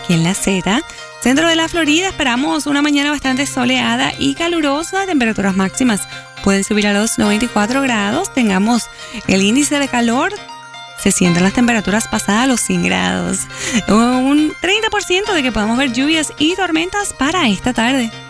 aquí en la Z. Centro de la Florida esperamos una mañana bastante soleada y calurosa. Temperaturas máximas pueden subir a los 94 grados. Tengamos el índice de calor. Se sienten las temperaturas pasadas a los 100 grados. Un 30% de que podamos ver lluvias y tormentas para esta tarde.